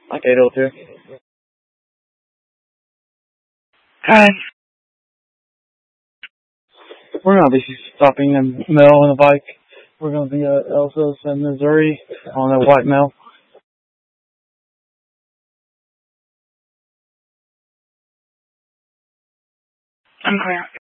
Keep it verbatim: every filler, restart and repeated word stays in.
Like eight oh two. Hi. We're gonna be stopping in Mel on a bike. We're gonna be at Elsa's in Missouri on a white Mel. I'm clear.